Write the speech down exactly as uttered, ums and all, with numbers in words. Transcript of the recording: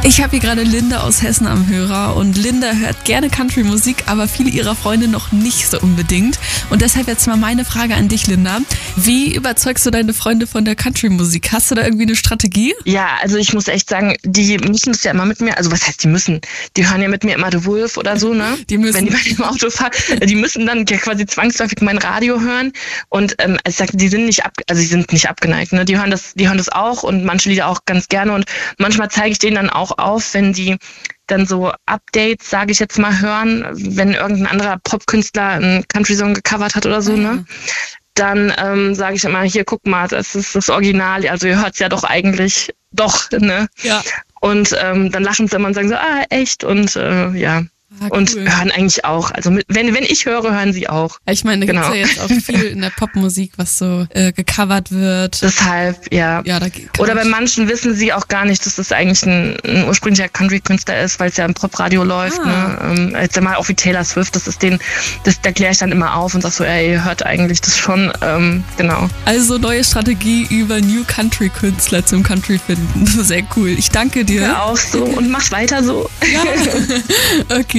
Ich habe hier gerade Linda aus Hessen am Hörer und Linda hört gerne Country-Musik, aber viele ihrer Freunde noch nicht so unbedingt. Und deshalb jetzt mal meine Frage an dich, Linda. Wie überzeugst du deine Freunde von der Country-Musik? Hast du da irgendwie eine Strategie? Ja, also ich muss echt sagen, die müssen das ja immer mit mir, also was heißt die müssen? Die hören ja mit mir immer The Wolf oder so, ne? Die müssen. Wenn die bei dem Auto fahren, die müssen dann ja quasi zwangsläufig mein Radio hören und ähm, ich sag, die sind nicht ab, also die sind nicht abgeneigt, ne? Die hören das, die hören das auch und manche Lieder auch ganz gerne und manchmal zeige ich denen dann auch auf, wenn die dann so Updates, sage ich jetzt mal, hören, wenn irgendein anderer Popkünstler einen Country-Song gecovert hat oder so, ja. ne? Dann ähm, sage ich immer, hier, guck mal, das ist das Original, also ihr hört es ja doch eigentlich doch, ne? Ja. Und ähm, dann lachen sie immer und sagen so, ah, echt? Und äh, ja. Ah, und cool. hören eigentlich auch. Also mit, wenn wenn ich höre, hören sie auch. Ich meine, da Genau. gibt's ja jetzt auch viel in der Popmusik, was so äh, gecovert wird. Deshalb, ja. Ja, da Oder bei manchen wissen sie auch gar nicht, dass das eigentlich ein, ein ursprünglicher Country-Künstler ist, weil es ja im Popradio läuft. Ah. Ne? Ähm, jetzt mal auch wie Taylor Swift, das ist den, das, da kläre ich dann immer auf und sag so, ey, ihr hört eigentlich das schon. Ähm, genau. Also neue Strategie über New Country-Künstler zum Country finden. Sehr cool. Ich danke dir. Ja, auch so und mach weiter so. Ja. Okay.